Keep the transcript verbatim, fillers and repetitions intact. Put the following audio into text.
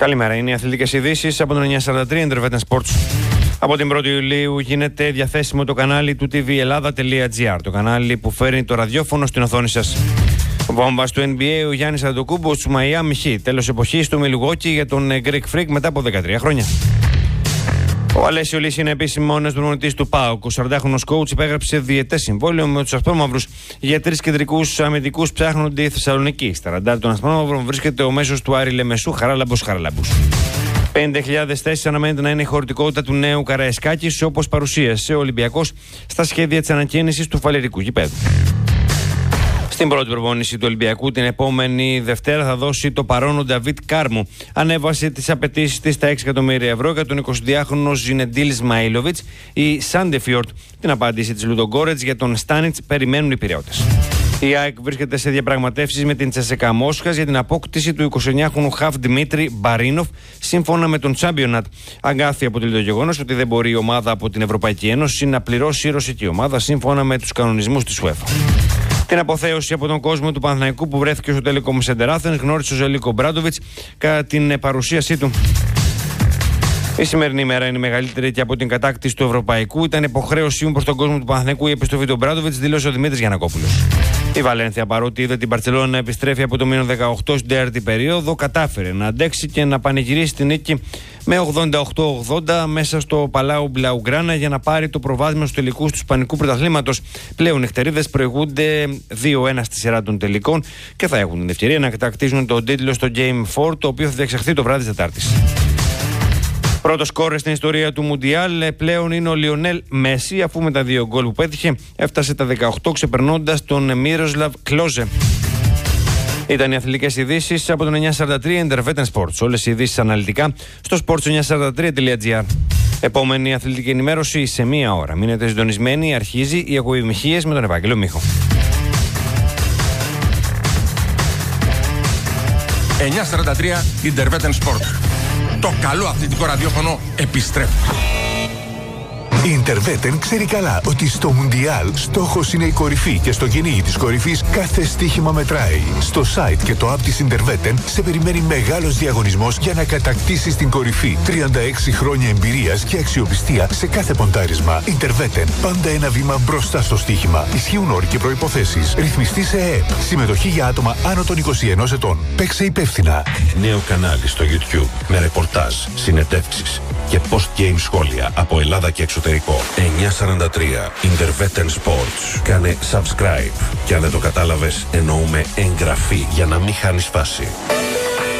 Καλημέρα, είναι οι αθλητικές ειδήσεις από τον εννιακόσια σαράντα τρία Intervetan Sports. Από την πρώτη Ιουλίου γίνεται διαθέσιμο το κανάλι του τι βι Ελλάδα τελεία τζι άρ, το κανάλι που φέρνει το ραδιόφωνο στην οθόνη σας. Ο βόμβας του N B A, ο Γιάννης Αντετοκούνμπο του Miami Heat, τέλος εποχής του Milwaukee για τον Greek Freak μετά από δεκατρία χρόνια. Ο Αλέσιο Λύση είναι επίσημο νέος προπονητής του ΠΑΟΚ. Ο σαραντάχρονος coach υπέγραψε διετές συμβόλαιο με τους Ασπρόμαυρους για τρεις κεντρικούς αμυντικούς. Ψάχνονται η Θεσσαλονίκη. Στα ραντάρ των Ασπρόμαυρων βρίσκεται ο μέσος του Άρη Λεμεσού, Χαράλαμπος Χαραλάμπους. πενήντα χιλιάδες θέσεις αναμένεται να είναι η χωρητικότητα του νέου Καραϊσκάκης, όπως παρουσίασε ο Ολυμπιακός στα σχέδια της ανακαίνησης του φαλερικού γηπέδου. Στην πρώτη προπόνηση του Ολυμπιακού την επόμενη Δευτέρα θα δώσει το παρόν ο Νταβίτ Κάρμου. Ανέβασε τις απαιτήσεις της στα έξι εκατομμύρια ευρώ για τον εικοσιδυάχρονο Ζινεντίλ Ισμαήλοβιτς. Η Σάντεφιορτ την απάντηση της Λουντογκόρετς για τον Στάνιτς περιμένουν οι Πειραιώτες. Η ΑΕΚ βρίσκεται σε διαπραγματεύσεις με την Τσεσεκά Μόσχας για την απόκτηση του εικοσιεννιάχρονου χαφ Δημήτρη Μπαρίνοφ, σύμφωνα με τον Τσάμπιονατ. Αγκάθι αποτελεί το γεγονός ότι δεν μπορεί η ομάδα από την Ευρωπαϊκή Ένωση να πληρώσει η ρωσική ομάδα σύμφωνα με τους κανονισμούς της UEFA. Την αποθέωση από τον κόσμο του Παναθηναϊκού που βρέθηκε στο Telecom Center Athens γνώρισε ο Ζελίκο Μπράντοβιτς κατά την παρουσίασή του. Η σημερινή ημέρα είναι μεγαλύτερη και από την κατάκτηση του Ευρωπαϊκού. Ήταν υποχρέωσή μου προς τον κόσμο του Παναθηναϊκού η επιστροφή του Μπράντοβιτς, δήλωσε ο Δημήτρης Γιαννακόπουλος. Η Βαλένθια, παρότι είδε την Μπαρτσελόνα να επιστρέφει από το μείον δεκαοκτώ στην τέταρτη περίοδο, κατάφερε να αντέξει και να πανηγυρίσει την νίκη με ογδόντα οκτώ ογδόντα μέσα στο Παλάου Μπλαουγκράνα για να πάρει το προβάδισμα στους τελικούς του Ισπανικού Πρωταθλήματος. Πλέον οι νυχτερίδες προηγούνται δύο ένα στη σειρά των τελικών και θα έχουν την ευκαιρία να κατακτήσουν τον τίτλο στο Game φορ, το οποίο θα διεξαχθεί το βράδυ της Τετάρτης. Πρώτος σκόρερ στην ιστορία του Μουντιάλ πλέον είναι ο Λιονέλ Μέση, αφού με τα δύο γκολ που πέτυχε έφτασε τα δεκαοκτώ, ξεπερνώντας τον Μίροσλαβ Κλόζε. Ήταν οι αθλητικές ειδήσεις από τον εννιακόσια σαράντα τρία Intervetan Sports. Όλες οι ειδήσεις αναλυτικά στο sports εννιακόσια σαράντα τρία τελεία τζι άρ. Επόμενη αθλητική ενημέρωση σε μία ώρα. Μείνετε συντονισμένοι, αρχίζει οι ακοημυχίες με τον Ευάγγελο Μίχο. εννιακόσια σαράντα τρία Intervetan Sports. Το καλό αθλητικό ραδιόφωνο επιστρέφει. Η Intervetan ξέρει καλά ότι στο Μουντιάλ στόχος είναι η κορυφή και στο κυνήγι της κορυφής κάθε στοίχημα μετράει. Στο site και το app της Intervetan σε περιμένει μεγάλος διαγωνισμός για να κατακτήσεις την κορυφή. τριάντα έξι χρόνια εμπειρίας και αξιοπιστία σε κάθε ποντάρισμα. Intervetan, πάντα ένα βήμα μπροστά στο στοίχημα. Ισχύουν όροι και προϋποθέσεις. Ρυθμιστή σε ΕΕΠ. Συμμετοχή για άτομα άνω των είκοσι ενός ετών. Παίξε υπεύθυνα. Νέο κανάλι στο YouTube με ρεπορτάζ, συνεντεύξεις και post-game σχόλια από Ελλάδα και εξωτερικό. εννιακόσια σαράντα τρία Intervetan Sports. Κάνε subscribe και αν δεν το κατάλαβες εννοούμε εγγραφή για να μην χάνεις φάση.